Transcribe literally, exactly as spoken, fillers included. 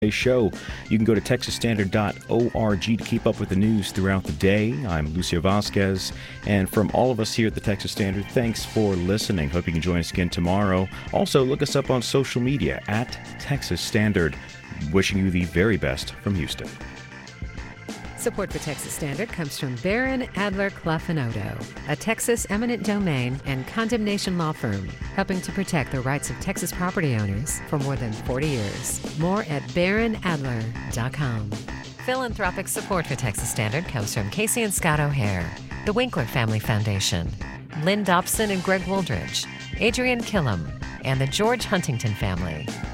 show. You can go to texas standard dot org to keep up with the news throughout the day. I'm Lucio Vasquez, and from all of us here at the Texas Standard, thanks for listening. Hope you can join us again tomorrow. Also, look us up on social media at Texas Standard. Wishing you the very best from Houston. Support for Texas Standard comes from Barron, Adler, Clough and Odo, a Texas eminent domain and condemnation law firm, helping to protect the rights of Texas property owners for more than forty years. More at baron adler dot com. Philanthropic support for Texas Standard comes from Casey and Scott O'Hare, the Winkler Family Foundation, Lynn Dobson and Greg Wooldridge, Adrian Killam, and the George Huntington family.